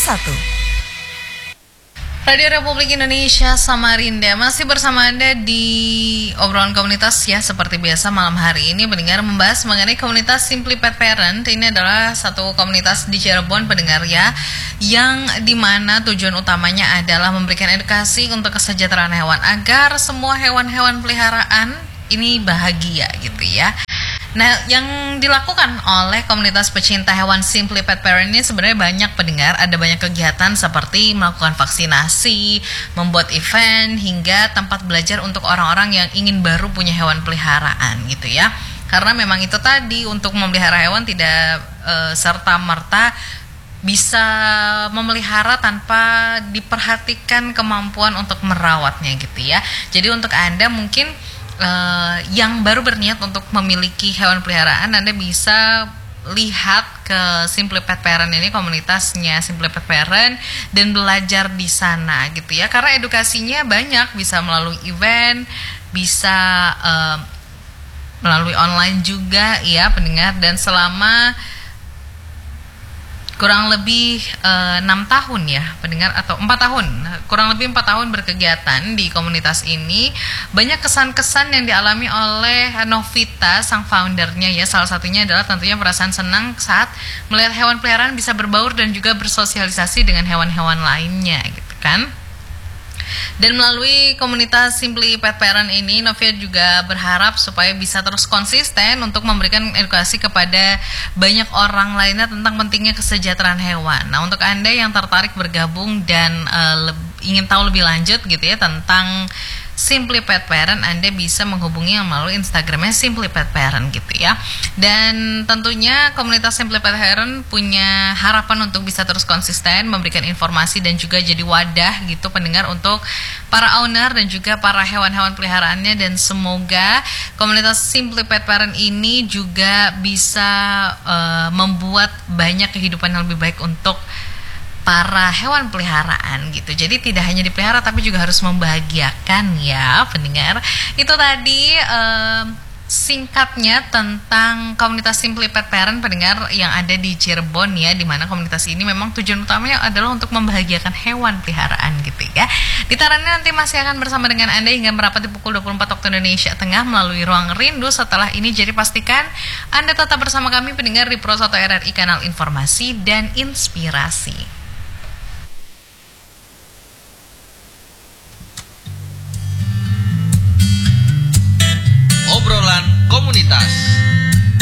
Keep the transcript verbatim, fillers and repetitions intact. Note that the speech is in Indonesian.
satu. Radio Republik Indonesia Samarinda masih bersama Anda di obrolan komunitas ya, seperti biasa malam hari ini pendengar membahas mengenai komunitas Simply Pet Parent. Ini adalah satu komunitas di Cirebon pendengar ya, yang dimana tujuan utamanya adalah memberikan edukasi untuk kesejahteraan hewan agar semua hewan-hewan peliharaan ini bahagia gitu ya. Nah, yang dilakukan oleh komunitas pecinta hewan Simply Pet Parent ini sebenarnya banyak pendengar. Ada banyak kegiatan seperti melakukan vaksinasi, membuat event, hingga tempat belajar untuk orang-orang yang ingin baru punya hewan peliharaan gitu ya. Karena memang itu tadi, untuk memelihara hewan tidak e, serta-merta bisa memelihara tanpa diperhatikan kemampuan untuk merawatnya gitu ya. Jadi untuk Anda mungkin Uh, yang baru berniat untuk memiliki hewan peliharaan, Anda bisa lihat ke Simply Pet Parent ini, komunitasnya Simply Pet Parent, dan belajar di sana gitu ya. Karena edukasinya banyak, bisa melalui event, bisa uh, melalui online juga ya pendengar. Dan selama kurang lebih uh, enam tahun ya pendengar, atau empat tahun, kurang lebih empat tahun berkegiatan di komunitas ini, banyak kesan-kesan yang dialami oleh Novita sang foundernya ya. Salah satunya adalah tentunya perasaan senang saat melihat hewan peliharaan bisa berbaur dan juga bersosialisasi dengan hewan-hewan lainnya gitu kan. Dan melalui komunitas Simply Pet Parent ini, Novia juga berharap supaya bisa terus konsisten untuk memberikan edukasi kepada banyak orang lainnya tentang pentingnya kesejahteraan hewan. Nah, untuk Anda yang tertarik bergabung dan uh, le- ingin tahu lebih lanjut gitu ya tentang Simply Pet Parent, Anda bisa menghubungi melalui Instagramnya Simply Pet Parent gitu ya. Dan tentunya komunitas Simply Pet Parent punya harapan untuk bisa terus konsisten memberikan informasi dan juga jadi wadah gitu pendengar untuk para owner dan juga para hewan-hewan peliharaannya. Dan semoga komunitas Simply Pet Parent ini juga bisa uh, membuat banyak kehidupan yang lebih baik untuk para hewan peliharaan gitu. Jadi tidak hanya dipelihara tapi juga harus membahagiakan ya pendengar. Itu tadi um, singkatnya tentang komunitas Simply Pet Parent pendengar yang ada di Cirebon ya, di mana komunitas ini memang tujuan utamanya adalah untuk membahagiakan hewan peliharaan gitu ya. Ditarannya nanti masih akan bersama dengan Anda hingga merapat di pukul dua puluh empat waktu Indonesia Tengah melalui Ruang Rindu setelah ini. Jadi pastikan Anda tetap bersama kami pendengar di Pro satu R R I, kanal informasi dan inspirasi.